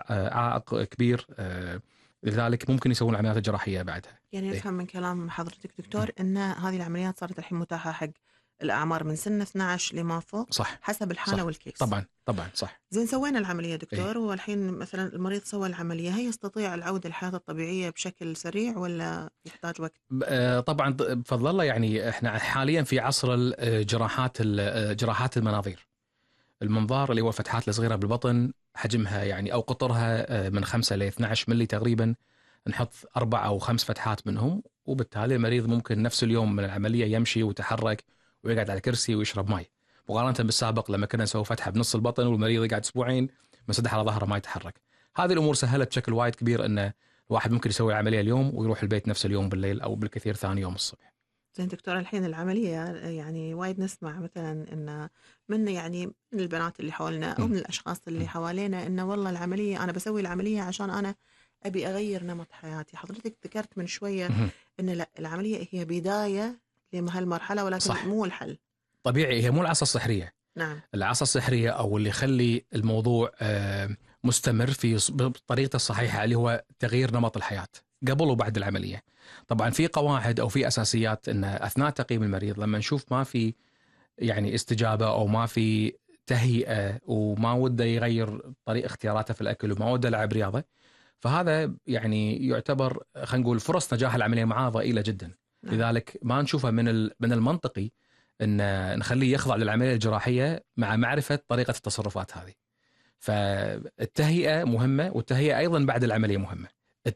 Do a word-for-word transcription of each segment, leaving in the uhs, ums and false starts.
عائق كبير، لذلك ممكن يسوون العمليات الجراحية بعدها. يعني إيه؟ نفهم من كلام حضرتك دكتور أن هذه العمليات صارت الحين متاحة حق الأعمار من سن اثني عشر لما فوق، صح حسب الحالة صح والكيس. طبعا طبعا صح. زين، سوينا العملية إيه؟ دكتور، والحين مثلا المريض سوى العملية، هل يستطيع العودة للحياة الطبيعية بشكل سريع ولا يحتاج وقت؟ آه، طبعا بفضل الله، يعني احنا حاليا في عصر الجراحات جراحات المناظير. المنظار اللي هو الفتحات الصغيرة بالبطن، حجمها يعني أو قطرها من خمسة ل اثني عشر ملي تقريبا، نحط أربع أو خمس فتحات منهم، وبالتالي المريض ممكن نفس اليوم من العملية يمشي ويتحرك ويقعد على كرسي ويشرب ماء، مقارنة بالسابق لما كنا نسوي فتحة بنص البطن والمريض يقعد أسبوعين مسدح على ظهره ما يتحرك. هذه الأمور سهلت بشكل وايد كبير أن الواحد ممكن يسوي العملية اليوم ويروح البيت نفس اليوم بالليل، أو بالكثير ثاني يوم الصبح. زين دكتور، الحين العملية يعني وايد نسمع مثلا إن من يعني من البنات اللي حولنا أو م. من الأشخاص اللي م. حوالينا إنه والله العملية أنا بسوي العملية عشان أنا أبي أغير نمط حياتي. حضرتك ذكرت من شوية م. إن لا، العملية هي بداية لهالمرحلة ولكن صح. مو الحل. طبيعي، هي مو العصا السحرية. نعم. العصا السحرية أو اللي يخلي الموضوع مستمر في بطريقته الصحيحة اللي هو تغيير نمط الحياة قبل وبعد العملية. طبعا في قواعد أو في أساسيات أن أثناء تقييم المريض لما نشوف ما في يعني استجابة أو ما في تهيئة وما وده يغير طريق اختياراته في الأكل وما وده يلعب رياضة، فهذا يعني يعتبر خلينا نقول فرص نجاح العملية معاه ضئيلة جدا. نعم. لذلك ما نشوفها من من المنطقي أن نخليه يخضع للعملية الجراحية مع معرفة طريقة التصرفات هذه. فالتهيئة مهمة، والتهيئة أيضا بعد العملية مهمة.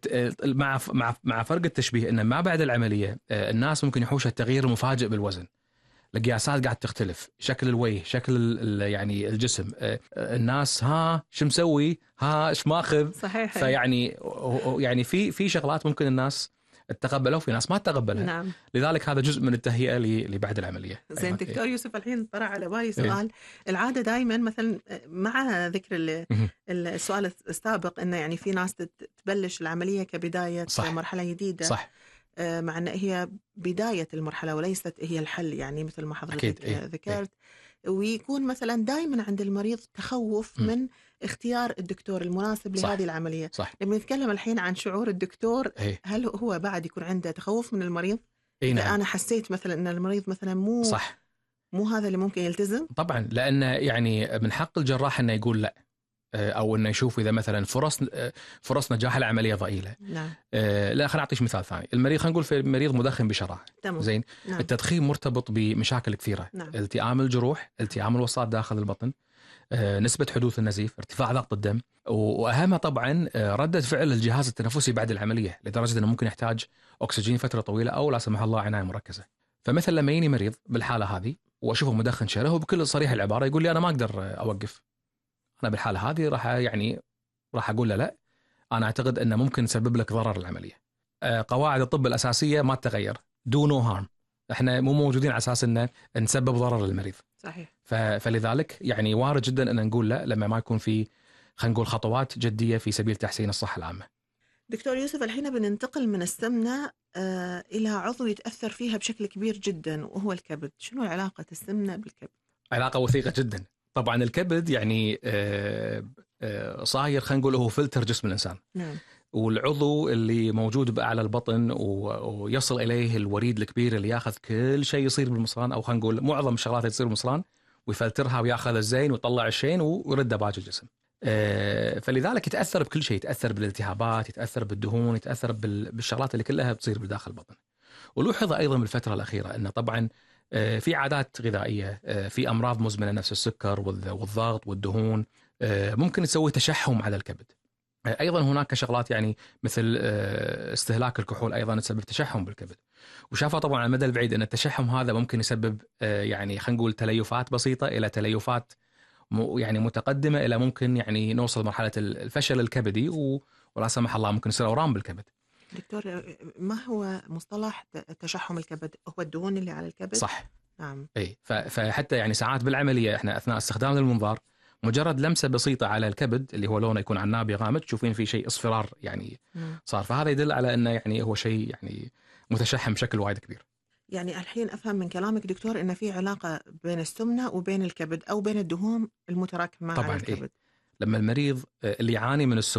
مع مع مع فرق التشبيه أن ما بعد العملية الناس ممكن يحوش التغيير المفاجئ بالوزن، القياسات قاعد تختلف، شكل الوجه، شكل يعني الجسم، الناس ها شو مسوي، ها ايش ماخذ. صحيح. فيعني يعني في في شغلات ممكن الناس تقبلها وفي ناس ما تقبلها. نعم. لذلك هذا جزء من التهيئة اللي بعد العملية. زين دكتور يوسف، الحين طرح على بالي سؤال. العادة دائما مثلا مع ذكر السؤال السابق انه يعني في ناس تبلش العملية كبداية صح. مرحلة جديدة صح. مع أن هي بداية المرحلة وليست هي الحل، يعني مثل ما حضرتك إيه؟ ذكرت. إيه؟ ويكون مثلا دائما عند المريض تخوف م. من اختيار الدكتور المناسب صح. لهذه العملية. صح. لما نتكلم الحين عن شعور الدكتور، إيه؟ هل هو بعد يكون عنده تخوف من المريض؟ إيه إذا نعم. أنا حسيت مثلا أن المريض مثلا مو صح. مو هذا اللي ممكن يلتزم. طبعا، لأن يعني من حق الجراح أنه يقول لا، او انه يشوف اذا مثلا فرص فرص نجاح العمليه ضئيله. نعم. آه لا، خليني اعطيك مثال ثاني. المريض خلينا نقول في مريض مدخن بشراهه. زين. نعم. التدخين مرتبط بمشاكل كثيره. نعم. التئام الجروح، التئام الوساط داخل البطن، آه نسبه حدوث النزيف، ارتفاع ضغط الدم، واهمها طبعا آه رده فعل الجهاز التنفسي بعد العمليه، لدرجه انه ممكن يحتاج اكسجين فتره طويله او لا سمح الله عنايه مركزه. فمثل لما يجيني مريض بالحاله هذه واشوفه مدخن شره، هو بكل صريح العباره يقول لي انا ما اقدر اوقف، أنا بالحالة هذه راح يعني راح أقول له لا، أنا أعتقد أنه ممكن يسبب لك ضرر العملية. قواعد الطب الأساسية ما تتغير، do no harm. إحنا مو موجودين على أساس أنه نسبب ضرر للمريض. صحيح. فلذلك يعني وارد جدا أن نقول لا لما ما يكون في خلينا نقول خطوات جدية في سبيل تحسين الصحة العامة. دكتور يوسف، الحين بننتقل من السمنة آه إلى عضو يتأثر فيها بشكل كبير جدا وهو الكبد. شنو علاقة السمنة بالكبد؟ علاقة وثيقة جدا. طبعا الكبد يعني آه آه صاير خلينا نقول هو فلتر جسم الإنسان. نعم. والعضو اللي موجود بأعلى البطن ويصل إليه الوريد الكبير اللي ياخذ كل شيء يصير بالمصران، أو خلينا نقول معظم الشغلات اللي تصير بالمصران، ويفلترها وياخذ الزين ويطلع الشين ويرده باقي الجسم. فلذلك يتأثر بكل شيء، يتأثر بالالتهابات، يتأثر بالدهون، يتأثر بالشغلات اللي كلها بتصير بداخل البطن. ولوحظ أيضا بالفترة الأخيرة أن طبعا في عادات غذائية، في أمراض مزمنة نفس السكر والضغط والدهون ممكن تسوي تشحم على الكبد. أيضا هناك شغلات يعني مثل استهلاك الكحول أيضا تسبب تشحم بالكبد. وشافها طبعا على المدى البعيد أن التشحم هذا ممكن يسبب يعني خلينا نقول تليفات بسيطة إلى تليفات يعني متقدمة، إلى ممكن يعني نوصل مرحلة الفشل الكبدي ولا سمح الله ممكن يصير أورام بالكبد. دكتور، ما هو مصطلح تشحم الكبد؟ هو الدهون اللي على الكبد؟ صح. نعم. أي فحتى يعني ساعات بالعملية إحنا أثناء استخدام المنظار مجرد لمسة بسيطة على الكبد اللي هو لونه يكون عنابي غامق، تشوفين فيه شيء اصفرار يعني مم. صار، فهذا يدل على أنه يعني هو شيء يعني متشحم بشكل وايد كبير. يعني الحين أفهم من كلامك دكتور إن في علاقة بين السمنة وبين الكبد أو بين الدهون المتراكمة على الكبد. إيه؟ لما المريض اللي يعاني من السمنة